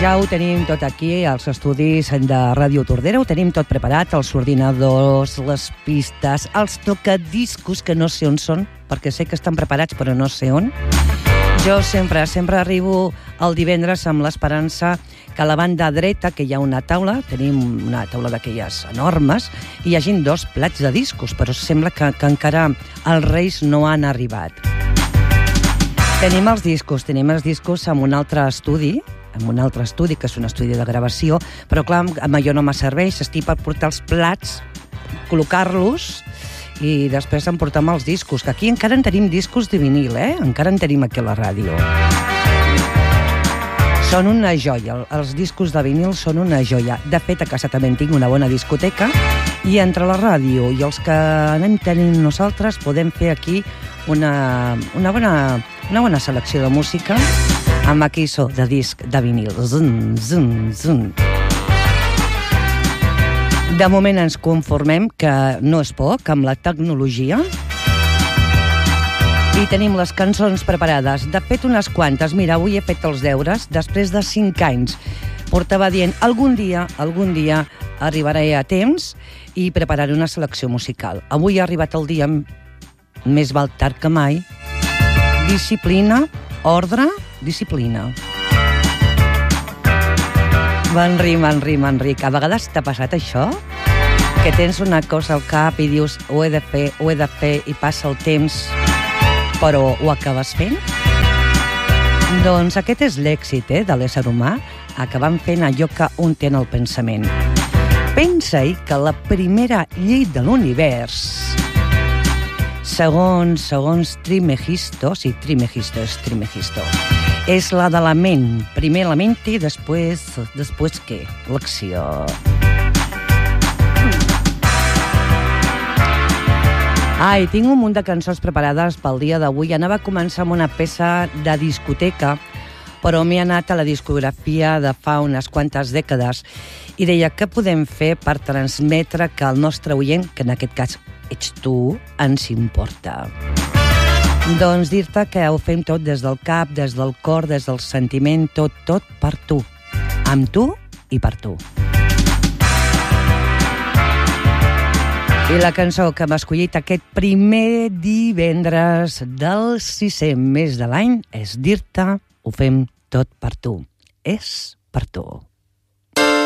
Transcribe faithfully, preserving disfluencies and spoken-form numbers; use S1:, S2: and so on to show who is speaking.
S1: Ja ho tenim tot aquí, als estudis de Ràdio Tordera, ho tenim tot preparat, els ordinadors, les pistes, els tocadiscos, que no sé on són, perquè sé que estan preparats, però no sé on. Jo sempre, sempre arribo el divendres amb l'esperança que a la banda dreta, que hi ha una taula, tenim una taula d'aquelles enormes, i hi hagin dos plats de discos, però sembla que, que encara els Reis no han arribat. Tenim els discos, tenim els discos en un altre estudi, en un altre estudi, que és un estudi de gravació, però clar, amb allò no me serveix, estic per portar els plats, col·locar-los, i després emportar els discos, que aquí encara en tenim discos de vinil, eh? Encara en tenim aquí a la ràdio. Són una joia, els discos de vinil són una joia. De fet, a casa també en tinc una bona discoteca, i entre la ràdio i els que anem tenint nosaltres podem fer aquí una, una, bona, una bona selecció de música amb aquí so de disc de vinil. Zun, zun, zun. De moment ens conformem, que no és poc, amb la tecnologia. I tenim les cançons preparades. De fet, unes quantes. Mira, avui he fet els deures, després de cinc anys. Portava dient, algun dia, algun dia arribaré a temps i prepararé una selecció musical. Avui ha arribat el dia, més val tard que mai. Disciplina, ordre, disciplina. Manri, Manri, Manri, a vegades t'ha passat això? Que tens una cosa al cap i dius ho he de fer, ho he de fer, i passa el temps, però ho acabes fent? Doncs aquest és l'èxit eh, de l'ésser humà, acabant fent allò que un té en el pensament. Pensa-hi que la primera llei de l'univers, segons, segons Trimegisto, sí, Trimegisto és Trimegisto, és la de la ment. Primer la ment i després, després què? L'acció. Ai, tinc un munt de cançons preparades pel dia d'avui. Anava a començar amb una peça de discoteca, però m'he anat a la discografia de fa unes quantes dècades i deia, què podem fer per transmetre que el nostre oient, que en aquest cas ets tu, ens importa? Doncs dir-te que ho fem tot des del cap, des del cor, des del sentiment, tot, tot per tu. Amb tu i per tu. I la cançó que m'ha escollit aquest primer divendres del sisè mes de l'any és dir-te, ho fem tot per tu. És per tu.